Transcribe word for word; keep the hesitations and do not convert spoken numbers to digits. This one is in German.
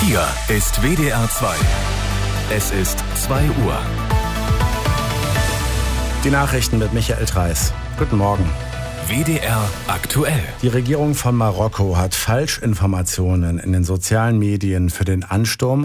Hier ist W D R zwei. Es ist zwei Uhr. Die Nachrichten mit Michael Treis. Guten Morgen. W D R aktuell. Die Regierung von Marokko hat Falschinformationen in den sozialen Medien für den Ansturm